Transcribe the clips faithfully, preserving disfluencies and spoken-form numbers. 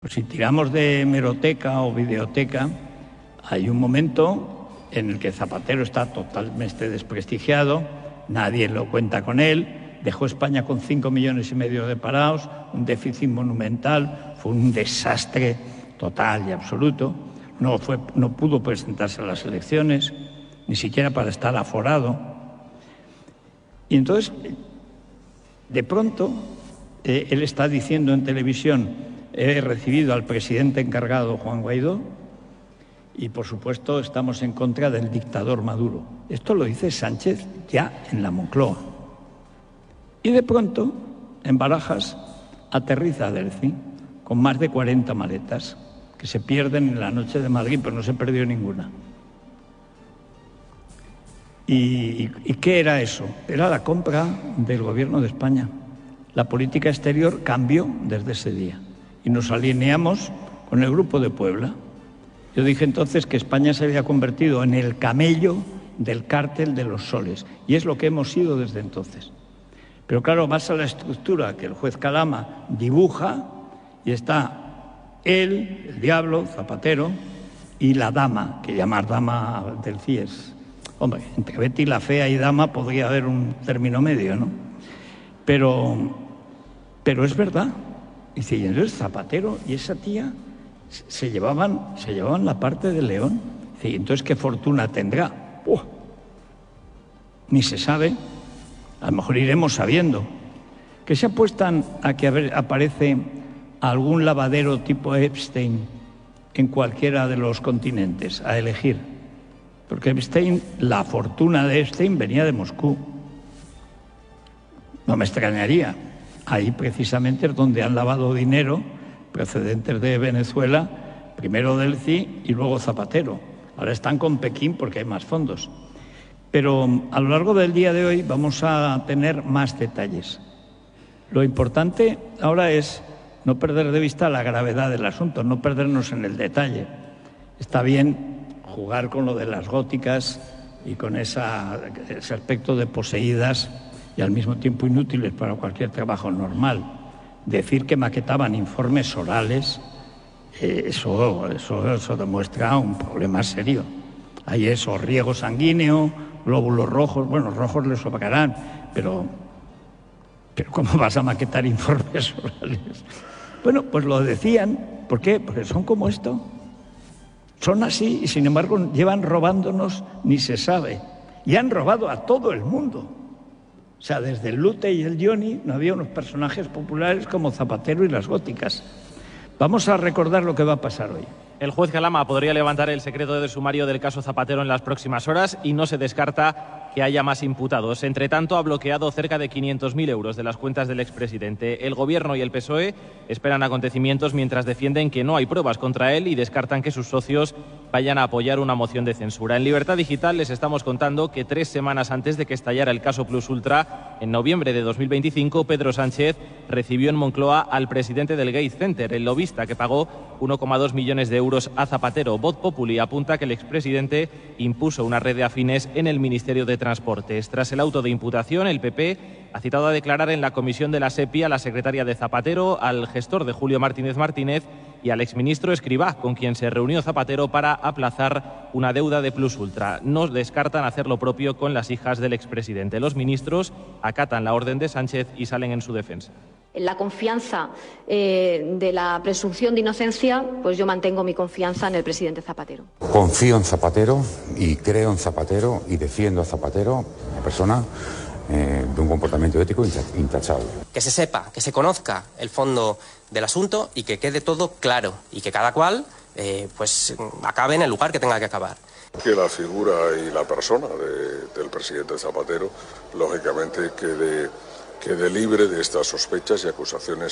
Pues si tiramos de hemeroteca o videoteca, hay un momento en el que Zapatero está totalmente desprestigiado, nadie lo cuenta con él, dejó España con cinco millones y medio de parados, un déficit monumental, fue un desastre total y absoluto, no, fue, no pudo presentarse a las elecciones, ni siquiera para estar aforado. Y entonces, de pronto, eh, él está diciendo en televisión: he recibido al presidente encargado, Juan Guaidó, y por supuesto estamos en contra del dictador Maduro. Esto lo dice Sánchez ya en la Moncloa. Y de pronto, en Barajas, aterriza a Delfi con más de cuarenta maletas que se pierden en la noche de Madrid, pero no se perdió ninguna. ¿Y, y qué era eso? Era la compra del gobierno de España. La política exterior cambió desde ese día y nos alineamos con el Grupo de Puebla. Yo dije entonces que España se había convertido en el camello del cártel de los soles, y es lo que hemos sido desde entonces. Pero claro, vas a la estructura que el juez Calama dibuja y está él, el diablo, Zapatero, y la dama, que llamar dama del C I E S. Hombre, entre Betty la fea y dama podría haber un término medio, ¿no? Pero, pero es verdad. Y dice, y entonces Zapatero y esa tía se llevaban, se llevaban la parte de León. Dice, ¿y entonces qué fortuna tendrá? ¡Uah! Ni se sabe. A lo mejor iremos sabiendo. Que se apuestan a que a ver, aparece algún lavadero tipo Epstein en cualquiera de los continentes, a elegir. Porque Epstein, la fortuna de Epstein venía de Moscú. No me extrañaría. Ahí precisamente es donde han lavado dinero procedentes de Venezuela, primero del C I y luego Zapatero. Ahora están con Pekín porque hay más fondos. Pero a lo largo del día de hoy vamos a tener más detalles. Lo importante ahora es no perder de vista la gravedad del asunto, no perdernos en el detalle. Está bien jugar con lo de las góticas y con esa, ese aspecto de poseídas y al mismo tiempo inútiles para cualquier trabajo normal. Decir que maquetaban informes orales, eh, eso, eso, eso demuestra un problema serio. Hay eso, riego sanguíneo, glóbulos rojos, bueno, rojos les sobrarán, pero, pero ¿cómo vas a maquetar informes orales? Bueno, pues lo decían. ¿Por qué? Porque son como esto. Son así y sin embargo llevan robándonos ni se sabe. Y han robado a todo el mundo. O sea, desde el Lute y el Johnny no había unos personajes populares como Zapatero y las góticas. Vamos a recordar lo que va a pasar hoy. El juez Calama podría levantar el secreto de sumario del caso Zapatero en las próximas horas y no se descarta que haya más imputados. Entre tanto, ha bloqueado cerca de quinientos mil euros de las cuentas del expresidente. El Gobierno y el P S O E esperan acontecimientos mientras defienden que no hay pruebas contra él y descartan que sus socios vayan a apoyar una moción de censura. En Libertad Digital les estamos contando que tres semanas antes de que estallara el caso Plus Ultra, en noviembre de dos mil veinticinco, Pedro Sánchez recibió en Moncloa al presidente del Gates Center, el lobista que pagó uno coma dos millones de euros a Zapatero. Voz Populi apunta que el expresidente impuso una red de afines en el Ministerio de Transportes. Tras el auto de imputación, el P P ha citado a declarar en la comisión de la SEPI a la secretaria de Zapatero, al gestor de Julio Martínez Martínez y al exministro Escrivá, con quien se reunió Zapatero para aplazar una deuda de Plus Ultra. No descartan hacer lo propio con las hijas del expresidente. Los ministros acatan la orden de Sánchez y salen en su defensa. En la confianza eh, de la presunción de inocencia, pues yo mantengo mi confianza en el presidente Zapatero. Confío en Zapatero y creo en Zapatero y defiendo a Zapatero, una persona eh, de un comportamiento ético intachable. Que se sepa, que se conozca el fondo del asunto y que quede todo claro y que cada cual eh, pues acabe en el lugar que tenga que acabar. Que la figura y la persona de, del presidente Zapatero, lógicamente, quede, quede libre de estas sospechas y acusaciones.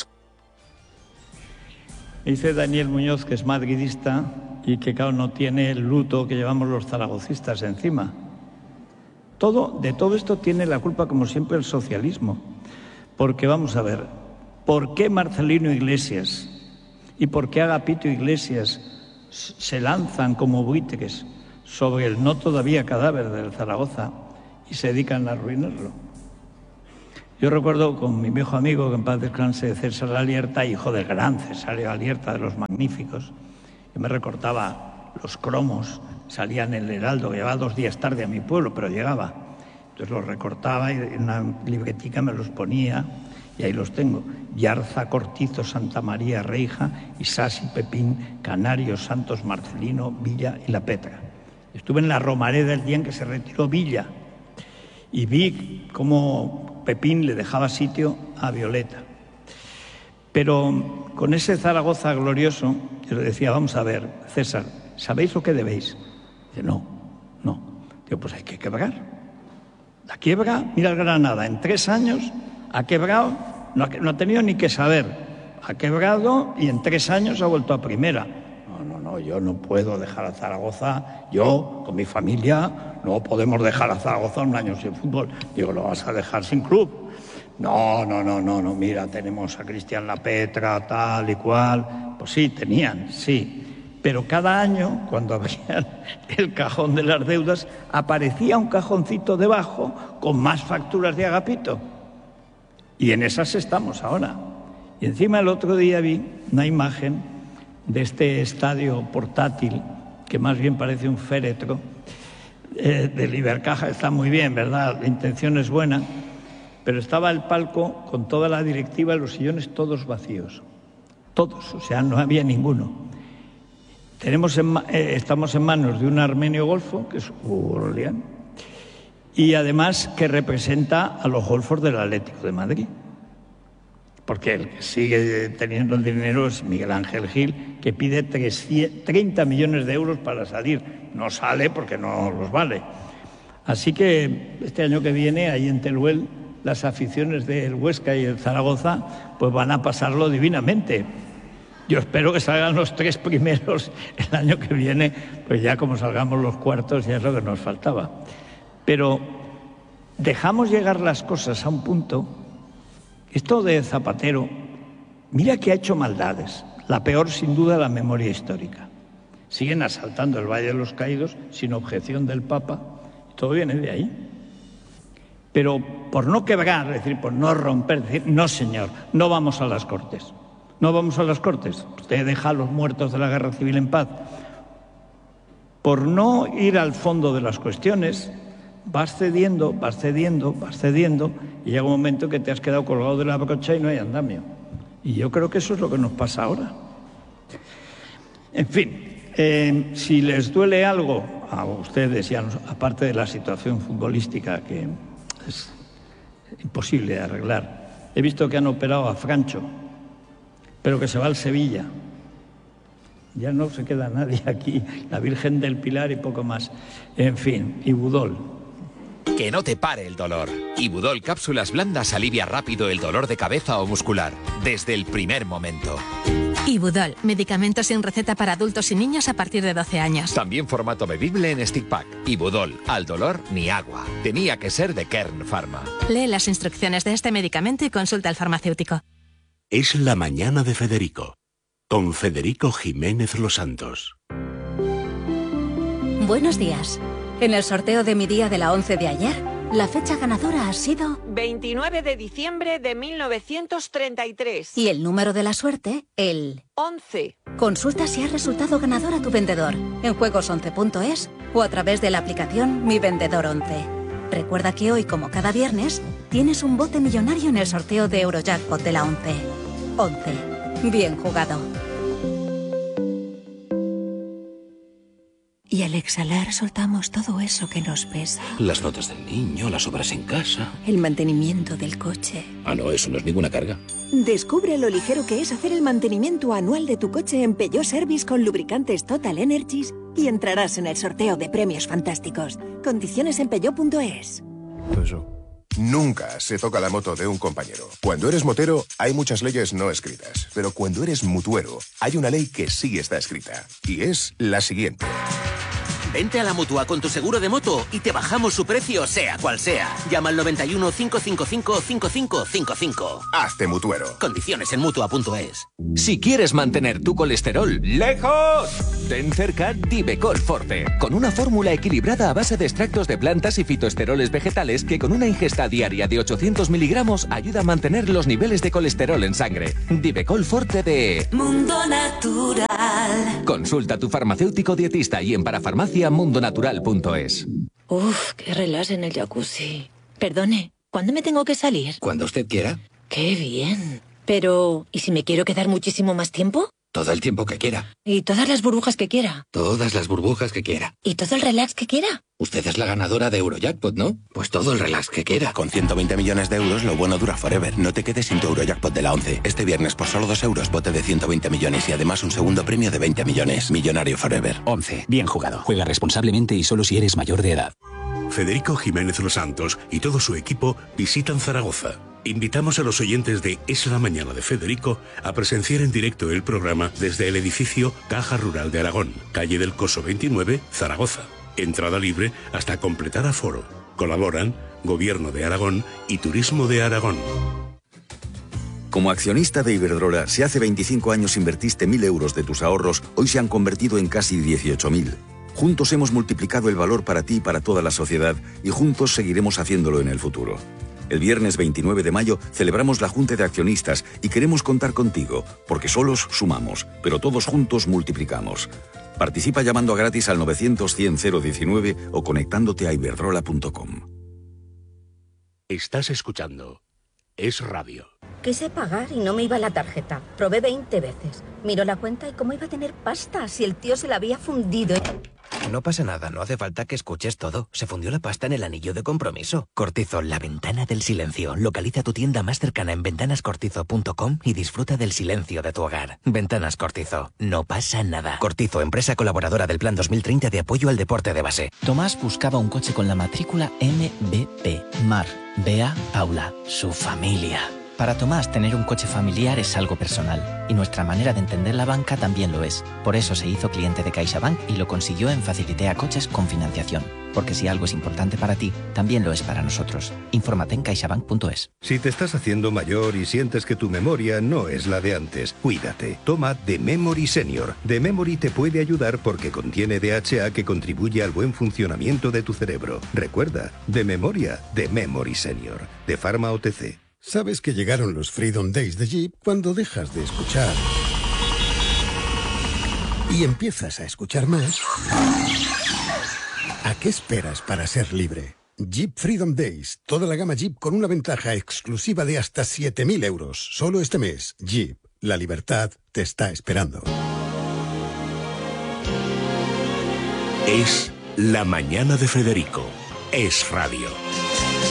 Dice Daniel Muñoz que es madridista y que, claro, no tiene el luto que llevamos los zaragocistas encima. Todo, de todo esto tiene la culpa, como siempre, el socialismo. Porque, vamos a ver, ¿por qué Marcelino Iglesias y por qué Agapito Iglesias se lanzan como buitres sobre el no todavía cadáver del Zaragoza y se dedican a arruinarlo? Yo recuerdo con mi viejo amigo, que en paz descanse, César Alierta, hijo del gran César Alierta, de los magníficos, que me recortaba los cromos, salía en el Heraldo, que llevaba dos días tarde a mi pueblo, pero llegaba. Entonces los recortaba y en una libretica me los ponía, y ahí los tengo. Yarza, Cortizo, Santa María, Reija, Isasi, Pepín, Canarios, Santos, Marcelino, Villa y La Petra. Estuve en la Romareda el día en que se retiró Villa y vi cómo Pepín le dejaba sitio a Violeta. Pero con ese Zaragoza glorioso, yo le decía, vamos a ver, César, ¿sabéis lo que debéis? Dice, no, no. Digo, pues hay que quebrar. La quiebra, mira el Granada, en tres años ha quebrado, no ha, no ha tenido ni que saber, ha quebrado y en tres años ha vuelto a primera. No, no, no, yo no puedo dejar a Zaragoza, yo con mi familia no podemos dejar a Zaragoza un año sin fútbol. Digo, ¿lo vas a dejar sin club? No, no, no, no, no, mira, tenemos a Cristian La Petra, tal y cual. Pues sí, tenían, sí. Pero cada año, cuando abrían el cajón de las deudas, aparecía un cajoncito debajo con más facturas de Agapito. Y en esas estamos ahora. Y encima el otro día vi una imagen de este estadio portátil, que más bien parece un féretro, eh, de Ibercaja. Está muy bien, ¿verdad? La intención es buena. Pero estaba el palco con toda la directiva, los sillones todos vacíos. Todos, o sea, no había ninguno. Tenemos en, eh, estamos en manos de un armenio golfo, que es Hugo Rolián, y además que representa a los golfos del Atlético de Madrid. Porque el que sigue teniendo el dinero es Miguel Ángel Gil, que pide treinta millones de euros para salir. No sale porque no los vale. Así que este año que viene, ahí en Teruel, las aficiones del Huesca y el Zaragoza pues van a pasarlo divinamente. Yo espero que salgan los tres primeros el año que viene, pues ya como salgamos los cuartos ya es lo que nos faltaba. Pero dejamos llegar las cosas a un punto. Esto de Zapatero, mira que ha hecho maldades. La peor, sin duda, la memoria histórica. Siguen asaltando el Valle de los Caídos sin objeción del Papa. Todo viene de ahí. Pero por no quebrar, es decir, por no romper, decir, no señor, no vamos a las Cortes. No vamos a las Cortes. Usted deja a los muertos de la Guerra Civil en paz. Por no ir al fondo de las cuestiones, vas cediendo, vas cediendo, vas cediendo, y llega un momento que te has quedado colgado de la brocha y no hay andamio. Y yo creo que eso es lo que nos pasa ahora. En fin, eh, si les duele algo a ustedes, ya no, aparte de la situación futbolística que es imposible de arreglar, he visto que han operado a Francho, pero que se va al Sevilla. Ya no se queda nadie aquí, la Virgen del Pilar y poco más. En fin, Ibudol. Que no te pare el dolor. Ibudol cápsulas blandas alivia rápido el dolor de cabeza o muscular, desde el primer momento. Ibudol, medicamento sin receta para adultos y niños a partir de doce años. También formato bebible en stick pack. Ibudol, al dolor ni agua. Tenía que ser de Kern Pharma. Lee las instrucciones de este medicamento y consulta al farmacéutico. Es la mañana de Federico, con Federico Jiménez Los Santos. Buenos días. En el sorteo de mi día de la once de ayer, la fecha ganadora ha sido veintinueve de diciembre de mil novecientos treinta y tres. Y el número de la suerte, el once. Consulta si has resultado ganador a tu vendedor en juegos once punto es o a través de la aplicación Mi Vendedor once. Recuerda que hoy, como cada viernes, tienes un bote millonario en el sorteo de Eurojackpot de la once. once. Bien jugado. Y al exhalar soltamos todo eso que nos pesa. Las notas del niño, las obras en casa. El mantenimiento del coche. Ah, no, eso no es ninguna carga. Descubre lo ligero que es hacer el mantenimiento anual de tu coche en Peugeot Service con lubricantes Total Energies y entrarás en el sorteo de premios fantásticos. Condiciones en peugeot punto es. Nunca se toca la moto de un compañero. Cuando eres motero, hay muchas leyes no escritas. Pero cuando eres mutuero, hay una ley que sí está escrita. Y es la siguiente. Vente a la Mutua con tu seguro de moto y te bajamos su precio, sea cual sea. Llama al noventa y uno, cinco cinco cinco, cinco cinco cinco cinco. Hazte mutuero. Condiciones en mutua punto es. Si quieres mantener tu colesterol lejos, Ten cerca Divecol Forte, con una fórmula equilibrada a base de extractos de plantas y fitoesteroles vegetales que con una ingesta diaria de ochocientos miligramos ayuda a mantener los niveles de colesterol en sangre. Divecol Forte de Mundo Natural. Consulta a tu farmacéutico dietista y en parafarmacia mundonatural punto es. Uf, qué relax en el jacuzzi. Perdone, ¿cuándo me tengo que salir? Cuando usted quiera. Qué bien. Pero, ¿y si me quiero quedar muchísimo más tiempo? Todo el tiempo que quiera. ¿Y todas las burbujas que quiera? Todas las burbujas que quiera. ¿Y todo el relax que quiera? Usted es la ganadora de Eurojackpot, ¿no? Pues todo el relax que quiera. Con ciento veinte millones de euros, lo bueno dura forever. No te quedes sin tu Eurojackpot de la once. Este viernes, por solo dos euros, bote de ciento veinte millones y además un segundo premio de veinte millones. Millonario forever. once. Bien jugado. Juega responsablemente y solo si eres mayor de edad. Federico Jiménez Los Santos y todo su equipo visitan Zaragoza. Invitamos a los oyentes de Es la Mañana de Federico a presenciar en directo el programa desde el edificio Caja Rural de Aragón, calle del Coso veintinueve, Zaragoza. Entrada libre hasta completar aforo. Colaboran Gobierno de Aragón y Turismo de Aragón. Como accionista de Iberdrola, si hace veinticinco años invertiste mil euros de tus ahorros, hoy se han convertido en casi dieciocho mil. Juntos hemos multiplicado el valor para ti y para toda la sociedad y juntos seguiremos haciéndolo en el futuro. El viernes veintinueve de mayo celebramos la Junta de Accionistas y queremos contar contigo, porque solos sumamos, pero todos juntos multiplicamos. Participa llamando a gratis al novecientos cien cero diecinueve o conectándote a iberdrola punto com. Estás escuchando Es Radio. Quise pagar y no me iba la tarjeta. Probé veinte veces. Miró la cuenta y cómo iba a tener pasta si el tío se la había fundido. No pasa nada, no hace falta que escuches todo. Se fundió la pasta en el anillo de compromiso. Cortizo, la ventana del silencio. Localiza tu tienda más cercana en ventanas cortizo punto com y disfruta del silencio de tu hogar. Ventanas Cortizo, no pasa nada. Cortizo, empresa colaboradora del Plan dos mil treinta de apoyo al deporte de base. Tomás buscaba un coche con la matrícula M B P. Mar, Bea, Paula, su familia. Para Tomás, tener un coche familiar es algo personal, y nuestra manera de entender la banca también lo es. Por eso se hizo cliente de CaixaBank y lo consiguió en Facilitea Coches con financiación. Porque si algo es importante para ti, también lo es para nosotros. Infórmate en caixabank punto es. Si te estás haciendo mayor y sientes que tu memoria no es la de antes, cuídate. Toma The Memory Senior. The Memory te puede ayudar porque contiene D H A que contribuye al buen funcionamiento de tu cerebro. Recuerda, de memoria, The Memory Senior. De Pharma O T C. Sabes que llegaron los Freedom Days de Jeep cuando dejas de escuchar y empiezas a escuchar más. ¿A qué esperas para ser libre? Jeep Freedom Days, toda la gama Jeep con una ventaja exclusiva de hasta siete mil euros. Solo este mes, Jeep, la libertad te está esperando. Es la mañana de Federico. Es Radio.